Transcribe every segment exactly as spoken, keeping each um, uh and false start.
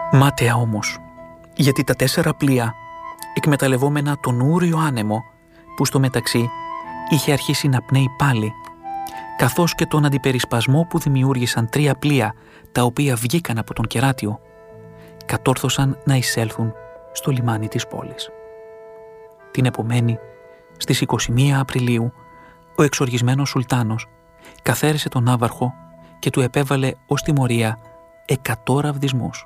Μάταια όμως, γιατί τα τέσσερα πλοία, εκμεταλλευόμενα τον ούριο άνεμο που στο μεταξύ είχε αρχίσει να πνέει πάλι, καθώς και τον αντιπερισπασμό που δημιούργησαν τρία πλοία τα οποία βγήκαν από τον Κεράτιο, κατόρθωσαν να εισέλθουν στο λιμάνι της πόλης. Την επομένη, στις είκοσι μία Απριλίου, ο εξοργισμένος Σουλτάνος καθαίρεσε τον ναύαρχο και του επέβαλε ως τιμωρία εκατό ραβδισμούς.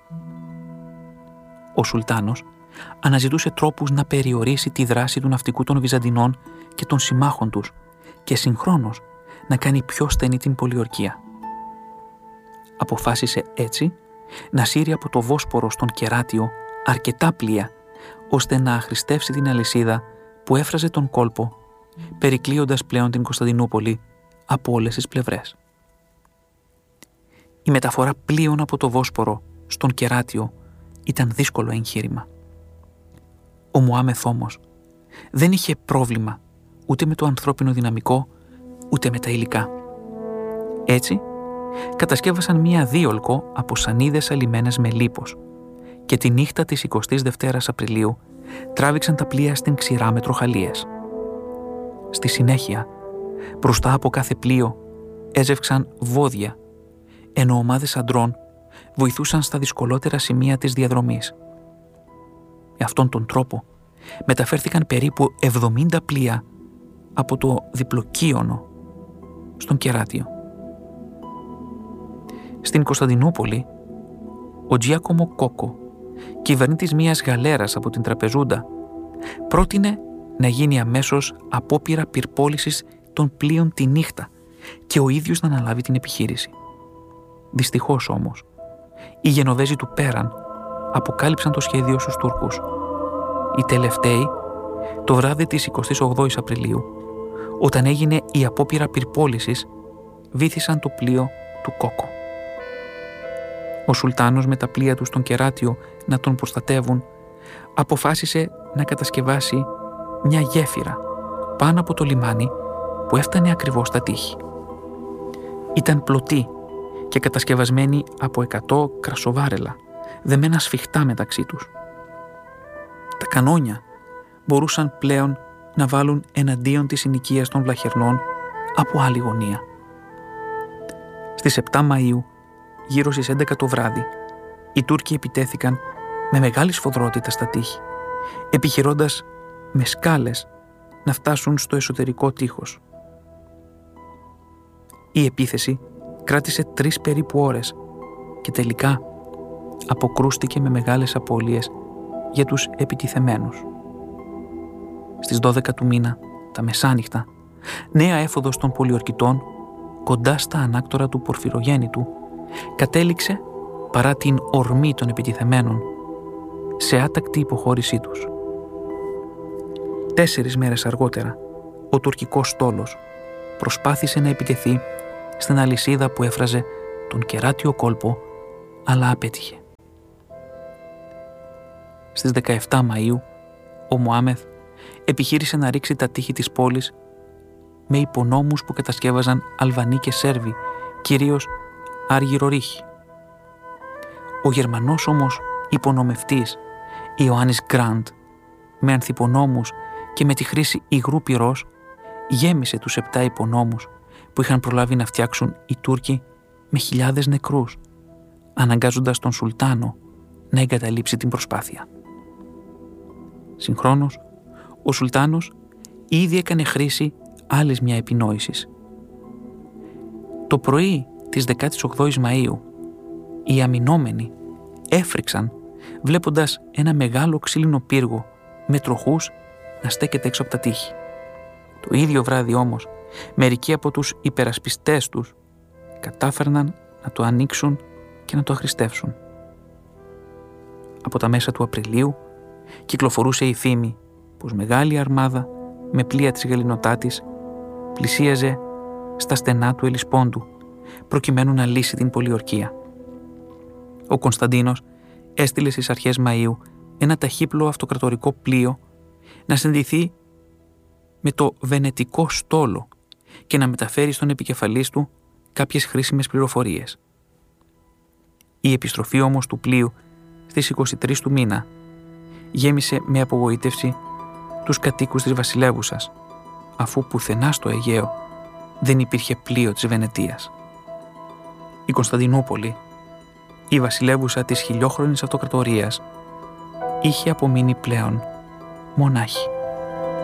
Ο Σουλτάνος αναζητούσε τρόπους να περιορίσει τη δράση του ναυτικού των Βυζαντινών και των συμμάχων τους και συγχρόνως να κάνει πιο στενή την πολιορκία. Αποφάσισε έτσι να σύρει από το Βόσπορο στον Κεράτιο αρκετά πλοία ώστε να αχρηστεύσει την αλυσίδα που έφραζε τον κόλπο, περικλείοντας πλέον την Κωνσταντινούπολη από όλες τις πλευρές. Η μεταφορά πλοίων από το Βόσπορο στον Κεράτιο ήταν δύσκολο εγχείρημα. Ο Μωάμεθ όμως δεν είχε πρόβλημα ούτε με το ανθρώπινο δυναμικό ούτε με τα υλικά. Έτσι, κατασκεύασαν μία δίολκο από σανίδες αλιμένες με λίπος και τη νύχτα της εικοστής δευτέρας Απριλίου τράβηξαν τα πλοία στην ξηρά με τροχαλίες. Στη συνέχεια, μπροστά από κάθε πλοίο έζευξαν βόδια, ενώ ομάδες αντρών βοηθούσαν στα δυσκολότερα σημεία της διαδρομής. Με αυτόν τον τρόπο μεταφέρθηκαν περίπου εβδομήντα πλοία από το διπλοκίονο στον Κεράτιο. Στην Κωνσταντινούπολη, ο Τζιάκομο Κόκο, κυβερνήτης μιας γαλέρας από την Τραπεζούντα, πρότεινε να γίνει αμέσως απόπειρα πυρπόλησης των πλοίων τη νύχτα και ο ίδιος να αναλάβει την επιχείρηση. Δυστυχώς όμως, οι Γενοβέζοι του Πέραν αποκάλυψαν το σχέδιο στους Τούρκους. Οι τελευταίοι, το βράδυ της εικοστής ογδόης Απριλίου, όταν έγινε η απόπειρα πυρπόλησης, βύθισαν το πλοίο του Κόκο. Ο Σουλτάνος με τα πλοία του στον Κεράτιο να τον προστατεύουν, αποφάσισε να κατασκευάσει μια γέφυρα πάνω από το λιμάνι που έφτανε ακριβώς στα τείχη. Ήταν πλωτή και κατασκευασμένη από εκατό κρασοβάρελα, δεμένα σφιχτά μεταξύ τους. Τα κανόνια μπορούσαν πλέον να βάλουν εναντίον της συνοικίας των βλαχερνών από άλλη γωνία. Στις επτά Μαΐου, γύρω στις έντεκα το βράδυ, οι Τούρκοι επιτέθηκαν με μεγάλη σφοδρότητα στα τείχη, επιχειρώντας με σκάλες να φτάσουν στο εσωτερικό τείχος. Η επίθεση κράτησε τρεις περίπου ώρες και τελικά αποκρούστηκε με μεγάλες απώλειες για τους επιτιθεμένους. Στις δώδεκα του μήνα, τα μεσάνυχτα, νέα έφοδος των πολιορκητών, κοντά στα ανάκτορα του Πορφυρογέννητου, κατέληξε, παρά την ορμή των επιτιθεμένων, σε άτακτη υποχώρησή τους. Τέσσερις μέρες αργότερα, ο τουρκικός στόλος προσπάθησε να επιτεθεί στην αλυσίδα που έφραζε τον Κεράτιο κόλπο, αλλά απέτυχε. Στις δεκαεπτά Μαΐου, ο Μωάμεθ επιχείρησε να ρίξει τα τείχη της πόλης με υπονόμους που κατασκεύαζαν Αλβανοί και Σέρβοι, κυρίως Αργυρορίχοι. Ο Γερμανός όμως υπονομευτής Ιωάννης Γκραντ, με ανθυπονόμους και με τη χρήση υγρού πυρός, γέμισε τους επτά υπονόμους που είχαν προλάβει να φτιάξουν οι Τούρκοι με χιλιάδες νεκρούς, αναγκάζοντας τον Σουλτάνο να εγκαταλείψει την προσπάθεια. Συγχρόνως, ο Σουλτάνος ήδη έκανε χρήση άλλης μια επινόησης. Το πρωί της δεκάτης ογδόης Μαΐου, οι αμυνόμενοι έφρυξαν βλέποντας ένα μεγάλο ξύλινο πύργο με τροχούς να στέκεται έξω από τα τείχη. Το ίδιο βράδυ όμως, μερικοί από τους υπερασπιστές τους κατάφερναν να το ανοίξουν και να το αχρηστεύσουν. Από τα μέσα του Απριλίου κυκλοφορούσε η φήμη πως μεγάλη αρμάδα με πλοία της Γαληνοτάτης πλησίαζε στα στενά του Ελισπόντου προκειμένου να λύσει την πολιορκία. Ο Κωνσταντίνος έστειλε στις αρχές Μαΐου ένα ταχύπλο αυτοκρατορικό πλοίο να συνδυθεί με το βενετικό στόλο και να μεταφέρει στον επικεφαλής του κάποιες χρήσιμες πληροφορίες. Η επιστροφή όμως του πλοίου στις είκοσι τρεις του μήνα γέμισε με απογοήτευση τους κατοίκους της βασιλεύουσας, αφού πουθενά στο Αιγαίο δεν υπήρχε πλοίο της Βενετίας. Η Κωνσταντινούπολη, η βασιλεύουσα της χιλιόχρονης αυτοκρατορίας, είχε απομείνει πλέον μονάχη.